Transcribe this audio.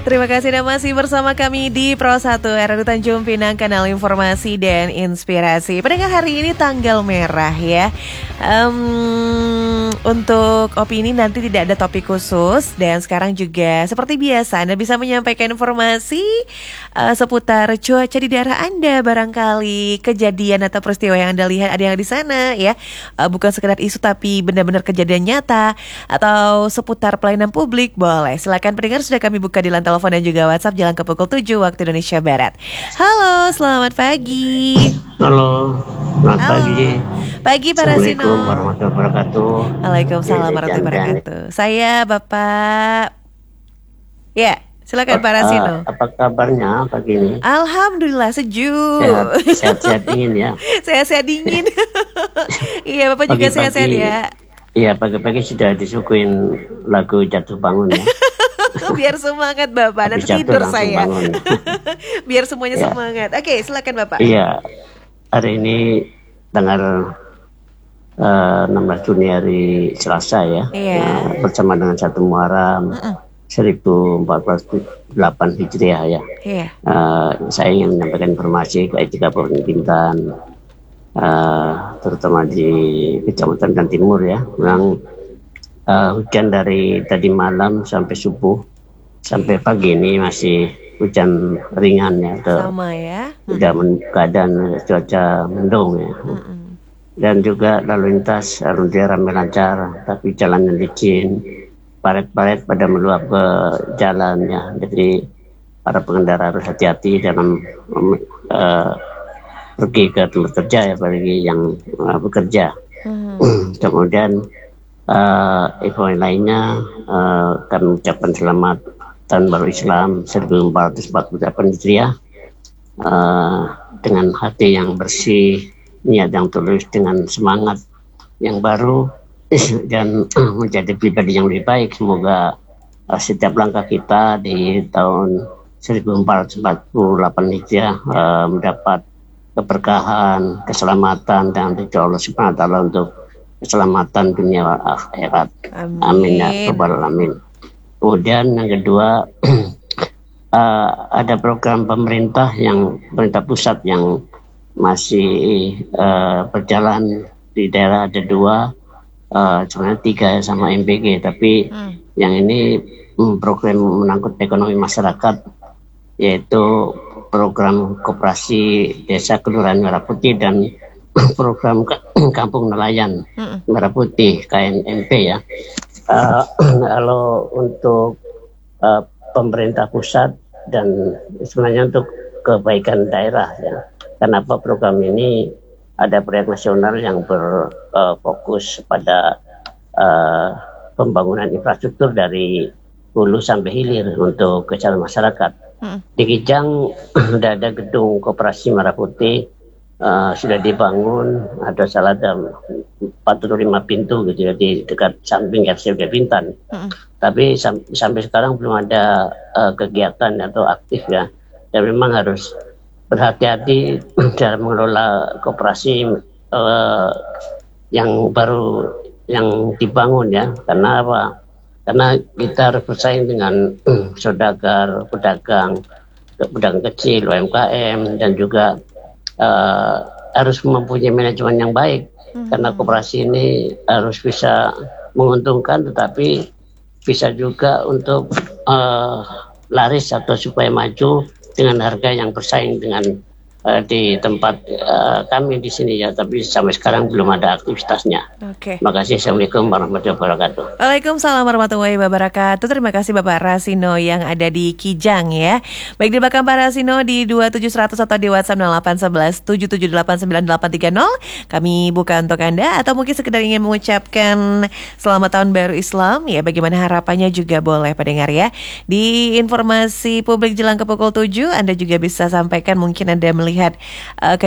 Terima kasih Anda masih bersama kami di Pro 1 RRI Tanjung Pinang, kanal informasi dan inspirasi. Pendengar, hari ini tanggal merah ya. Untuk opini nanti tidak ada topik khusus. Dan sekarang juga seperti biasa Anda bisa menyampaikan informasi seputar cuaca di daerah Anda. Barangkali kejadian atau peristiwa yang Anda lihat ada yang di sana ya. Bukan sekedar isu tapi benar-benar kejadian nyata. Atau seputar pelayanan publik, boleh. Silakan pendengar, sudah kami buka di lantai telepon dan juga WhatsApp jalan ke pukul 7 waktu Indonesia Barat. Halo, selamat pagi. Halo, selamat pagi. Pagi Pak Rasino. Assalamualaikum warahmatullahi wabarakatuh. Waalaikumsalam warahmatullahi wabarakatuh. Saya Bapak. Ya, silakan Pak Rasino. Apa kabarnya pagi ini? Alhamdulillah sejuk. Sehat-sehat dingin ya. Sehat-sehat dingin. Iya, Bapak juga sehat-sehat ya. Iya, pagi-pagi sudah disuguhin lagu Jatuh Bangun ya. Biar semangat Bapak, nanti tidur saya. Biar semuanya semangat. Oke, silakan Bapak. Iya, hari ini tanggal 16 Juni hari Selasa ya. Iya. Bersama dengan 1 Muharram 1448 Hijriah ya. Iya. Saya ingin menyampaikan informasi ke Etika Pemerintahan, terutama di Kecamatan Dan Timur ya. Memang hujan dari tadi malam sampai subuh sampai pagi ini masih hujan ringan ya. Sama ya. Sudah keadaan cuaca mendung ya. Dan juga lalu lintas alhamdulillah ramai lancar, tapi jalannya licin, paret-paret pada meluap ke jalan ya. Jadi para pengendara harus hati-hati dalam pergi ke tempat kerja ya, bagi yang bekerja. Kemudian informasi lainnya, kami ucapkan selamat Tahun Baru Islam 1448 Hijriah dengan hati yang bersih, niat yang tulus, dengan semangat yang baru dan menjadi pribadi yang lebih baik. Semoga setiap langkah kita di tahun 1448 Hijriah mendapat keberkahan, keselamatan, dan ridho Allah Subhanahu wa Ta'ala untuk keselamatan dunia dan akhirat. Amin ya rabbal alamin. Kemudian yang kedua, ada program pemerintah pusat yang masih berjalan di daerah. Ada 2, sebenarnya 3 sama MPG, tapi yang ini program menangkut ekonomi masyarakat, yaitu program koperasi desa Kelurahan Merah Putih dan program Kampung Nelayan Merah Putih KNMP ya. Kalau untuk pemerintah pusat dan sebenarnya untuk kebaikan daerah ya. Kenapa program ini ada proyek nasional yang berfokus pada pembangunan infrastruktur dari hulu sampai hilir untuk kesejahteraan masyarakat. Di Kijang sudah ada gedung koperasi Merah Putih, sudah dibangun, ada 45 pintu gitu ya, di dekat samping RCD Bintan. Tapi sampai sekarang belum ada kegiatan atau aktif ya. Dan memang harus berhati-hati dalam mengelola koperasi yang baru yang dibangun ya. Karena apa? Karena kita harus bersaing dengan saudagar, pedagang kecil, UMKM, dan juga harus mempunyai manajemen yang baik. Karena koperasi ini harus bisa menguntungkan, tetapi bisa juga untuk laris atau supaya maju dengan harga yang bersaing dengan di tempat kami di sini ya, tapi sampai sekarang belum ada aktivitasnya. Oke. Terima kasih. Assalamualaikum warahmatullahi wabarakatuh. Waalaikumsalam warahmatullahi wabarakatuh. Terima kasih Bapak Rasino yang ada di Kijang ya. Baik, di belakang Pak Rasino di 27100 atau di WhatsApp 0811 7788 Kami buka untuk Anda, atau mungkin sekedar ingin mengucapkan selamat Tahun Baru Islam ya. Bagaimana harapannya juga boleh pendengar ya. Di informasi publik jelang ke pukul 7 Anda juga bisa sampaikan, mungkin Anda melihat